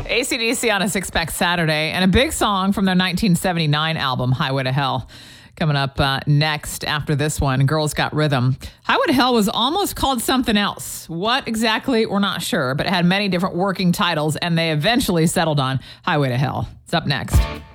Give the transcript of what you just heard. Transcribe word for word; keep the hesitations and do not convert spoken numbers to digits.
A C D C on a Six-Pack Saturday, and a big song from their nineteen seventy-nine album, Highway to Hell. Coming up uh, next after this one, Girls Got Rhythm. Highway to Hell was almost called something else. What exactly, we're not sure, but it had many different working titles, and they eventually settled on Highway to Hell. It's up next.